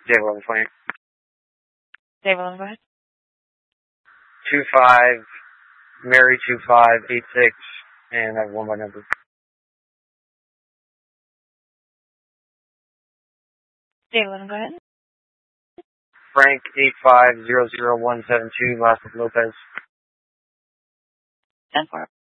Dave 1120. Dave 11, go ahead. 25, Mary 2586, and I have one more number. Dave 11, go ahead. Frank 8500172, last of Lopez. 10-4.